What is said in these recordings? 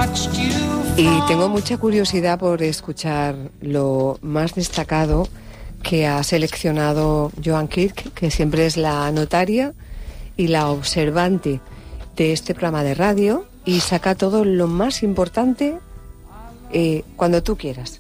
Y tengo mucha curiosidad por escuchar lo más destacado que ha seleccionado Joan Kirk, que siempre es la notaria y la observante de este programa de radio, y saca todo lo más importante cuando tú quieras.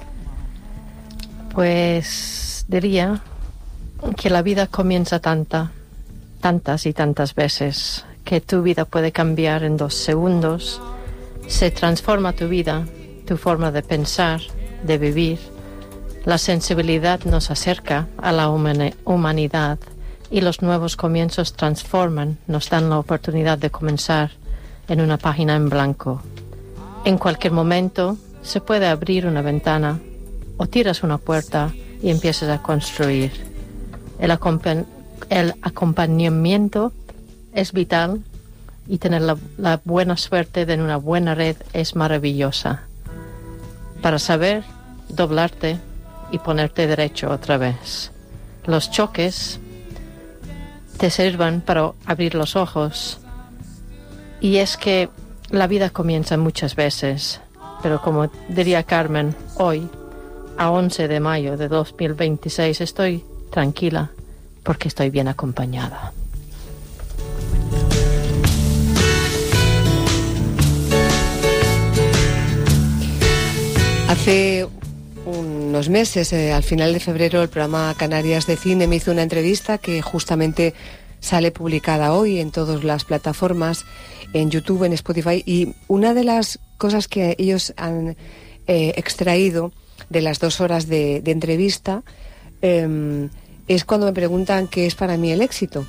Pues diría que la vida comienza tantas y tantas veces, que tu vida puede cambiar en 2 segundos. Se transforma tu vida, tu forma de pensar, de vivir. La sensibilidad nos acerca a la humanidad y los nuevos comienzos transforman, nos dan la oportunidad de comenzar en una página en blanco. En cualquier momento se puede abrir una ventana o tiras una puerta y empiezas a construir. El acompañamiento es vital. Y tener la buena suerte de una buena red es maravillosa. Para saber doblarte y ponerte derecho otra vez. Los choques te sirvan para abrir los ojos. Y es que la vida comienza muchas veces. Pero como diría Carmen, hoy, a 11 de mayo de 2026, estoy tranquila porque estoy bien acompañada. Hace unos meses, al final de febrero, el programa Canarias de Cine me hizo una entrevista que justamente sale publicada hoy en todas las plataformas, en YouTube, en Spotify, y una de las cosas que ellos han extraído de las 2 horas de entrevista es cuando me preguntan qué es para mí el éxito.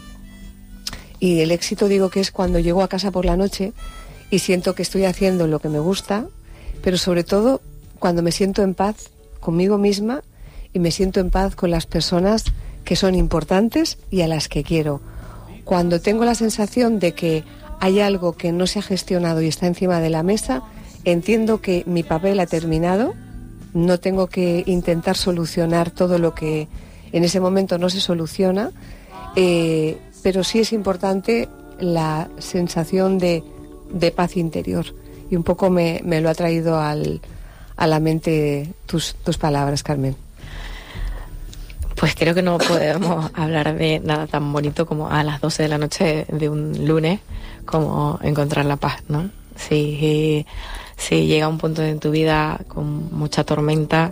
Y el éxito digo que es cuando llego a casa por la noche y siento que estoy haciendo lo que me gusta, pero sobre todo cuando me siento en paz conmigo misma y me siento en paz con las personas que son importantes y a las que quiero. Cuando tengo la sensación de que hay algo que no se ha gestionado y está encima de la mesa, entiendo que mi papel ha terminado, no tengo que intentar solucionar todo lo que en ese momento no se soluciona, pero sí es importante la sensación de paz interior. Y un poco me lo ha traído a la mente tus palabras, Carmen. Pues creo que no podemos hablar de nada tan bonito como a las 12 de la noche de un lunes, como encontrar la paz, ¿no? Si llega un punto en tu vida con mucha tormenta,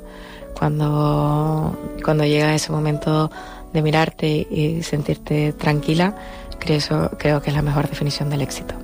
cuando llega ese momento de mirarte y sentirte tranquila, creo que es la mejor definición del éxito.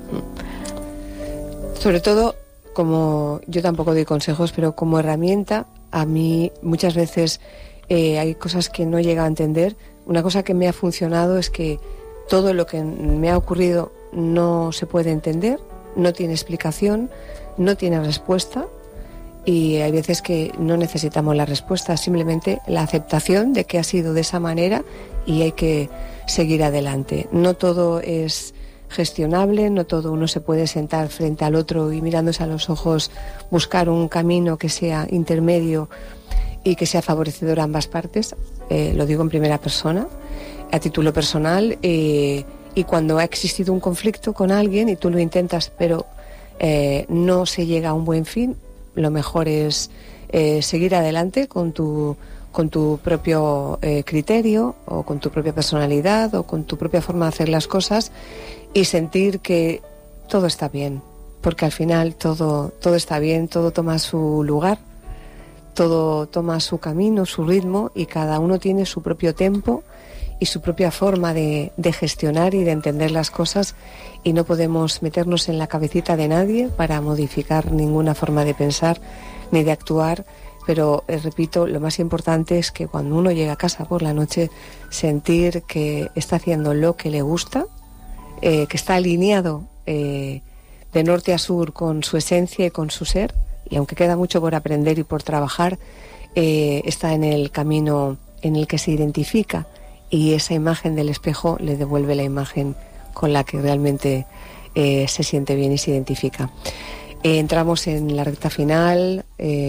Sobre todo, como yo tampoco doy consejos, pero como herramienta, a mí muchas veces hay cosas que no llega a entender. Una cosa que me ha funcionado es que todo lo que me ha ocurrido no se puede entender, no tiene explicación, no tiene respuesta, y hay veces que no necesitamos la respuesta, simplemente la aceptación de que ha sido de esa manera y hay que seguir adelante. No todo es gestionable, no todo uno se puede sentar frente al otro y mirándose a los ojos buscar un camino que sea intermedio y que sea favorecedor a ambas partes. Lo digo en primera persona, a título personal, y cuando ha existido un conflicto con alguien y tú lo intentas pero no se llega a un buen fin, lo mejor es seguir adelante con tu propio criterio o con tu propia personalidad o con tu propia forma de hacer las cosas y sentir que todo está bien, porque al final todo está bien, todo toma su lugar, todo toma su camino, su ritmo, y cada uno tiene su propio tempo y su propia forma de gestionar y de entender las cosas, y no podemos meternos en la cabecita de nadie para modificar ninguna forma de pensar ni de actuar. Pero, repito, lo más importante es que cuando uno llega a casa por la noche, sentir que está haciendo lo que le gusta, que está alineado de norte a sur con su esencia y con su ser, y aunque queda mucho por aprender y por trabajar, está en el camino en el que se identifica, y esa imagen del espejo le devuelve la imagen con la que realmente se siente bien y se identifica. Entramos en la recta final.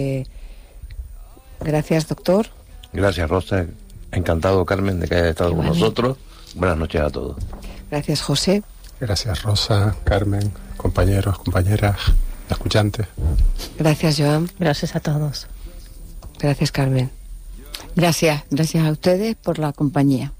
Gracias, doctor. Gracias, Rosa. Encantado, Carmen, de que hayas estado con nosotros. Buenas noches a todos. Gracias, José. Gracias, Rosa, Carmen, compañeros, compañeras. escuchantes. Gracias, Joan. Gracias a todos. Gracias, Carmen. Gracias a ustedes por la compañía.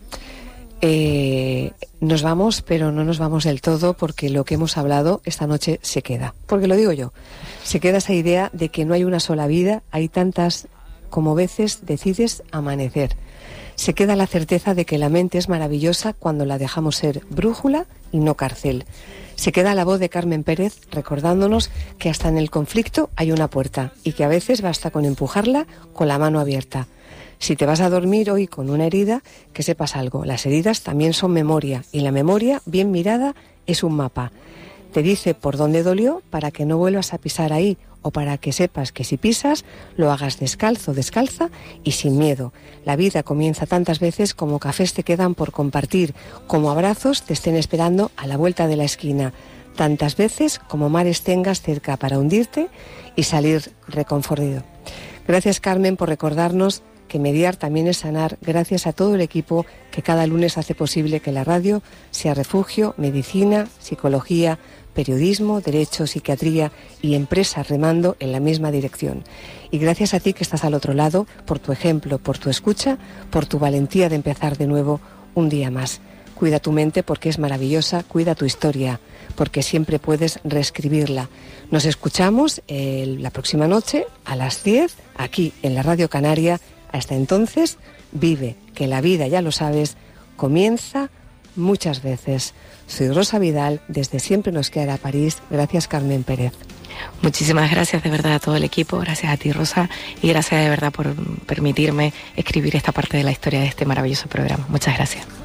Nos vamos, pero no nos vamos del todo, porque lo que hemos hablado esta noche se queda. Porque lo digo yo, se queda esa idea de que no hay una sola vida, hay tantas como veces decides amanecer. Se queda la certeza de que la mente es maravillosa cuando la dejamos ser brújula y no cárcel. Se queda la voz de Carmen Pérez recordándonos que hasta en el conflicto hay una puerta y que a veces basta con empujarla con la mano abierta. Si te vas a dormir hoy con una herida, que sepas algo, las heridas también son memoria y la memoria, bien mirada, es un mapa. Te dice por dónde dolió para que no vuelvas a pisar ahí, o para que sepas que si pisas, lo hagas descalzo, descalza y sin miedo. La vida comienza tantas veces como cafés te quedan por compartir, como abrazos te estén esperando a la vuelta de la esquina, tantas veces como mares tengas cerca para hundirte y salir reconfortado. Gracias, Carmen, por recordarnos que mediar también es sanar, gracias a todo el equipo que cada lunes hace posible que la radio sea refugio, medicina, psicología, periodismo, derecho, psiquiatría y empresas remando en la misma dirección. Y gracias a ti que estás al otro lado, por tu ejemplo, por tu escucha, por tu valentía de empezar de nuevo un día más. Cuida tu mente porque es maravillosa, cuida tu historia porque siempre puedes reescribirla. Nos escuchamos la próxima noche a las 10 aquí en la Radio Canaria. Hasta entonces, vive, que la vida, ya lo sabes, comienza muchas veces. Soy Rosa Vidal, desde Siempre nos quedará París. Gracias, Carmen Pérez. Muchísimas gracias de verdad a todo el equipo, gracias a ti, Rosa, y gracias de verdad por permitirme escribir esta parte de la historia de este maravilloso programa. Muchas gracias.